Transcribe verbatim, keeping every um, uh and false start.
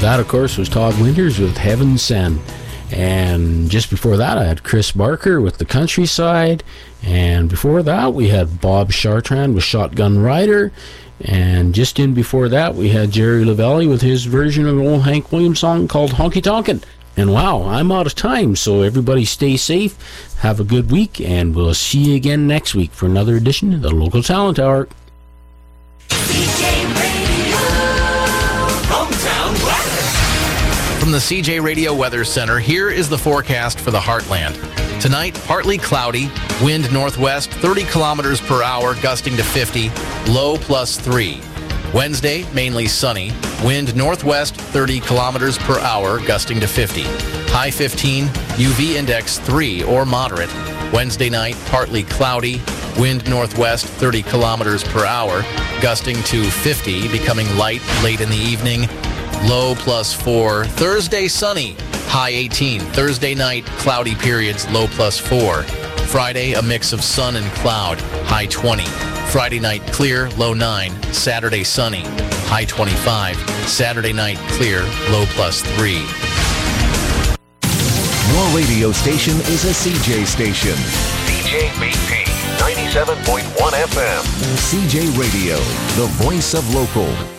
that, of course, was Todd Winters with Heaven Send. And just before that, I had Chris Barker with The Countryside. And before that, we had Bob Chartrand with Shotgun Rider. And just in before that, we had Jerry Lavelli with his version of an old Hank Williams song called Honky Tonkin'. And wow, I'm out of time, so everybody stay safe, have a good week, and we'll see you again next week for another edition of the Local Talent Hour. C J Radio, hometown weather. From the C J Radio Weather Center, here is the forecast for the Heartland. Tonight, partly cloudy, wind northwest, thirty kilometers per hour, gusting to fifty, low plus three. Wednesday, mainly sunny, wind northwest, thirty kilometers per hour, gusting to fifty. High fifteen, U V index three or moderate. Wednesday night, partly cloudy, wind northwest, thirty kilometers per hour, gusting to fifty, becoming light late in the evening, low plus four. Thursday, sunny, high eighteen. Thursday night, cloudy periods, low plus four. Friday, a mix of sun and cloud, high twenty. Friday night, clear, low nine. Saturday, sunny, high twenty-five. Saturday night, clear, low plus three. Your radio station is a C J station. C J B P ninety-seven point one F M. C J Radio, the voice of local.